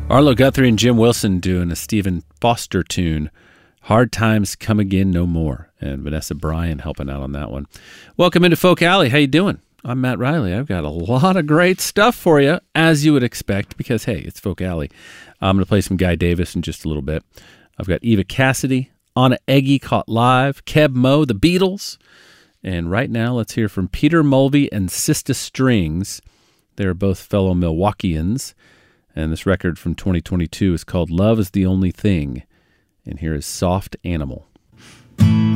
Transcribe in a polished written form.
Arlo Guthrie and Jim Wilson doing a Stephen Foster tune, Hard Times Come Again No More, and Vanessa Bryan helping out on that one. Welcome into Folk Alley. How you doing? I'm Matt Riley. I've got a lot of great stuff for you, as you would expect, because, hey, it's Folk Alley. I'm going to play some Guy Davis in just a little bit. I've got Eva Cassidy, Anna Eggy caught live, Keb Mo, The Beatles, and right now let's hear from Peter Mulvey and Sista Strings. They're both fellow Milwaukeeans. And this record from 2022 is called Love is the Only Thing. And here is Soft Animal.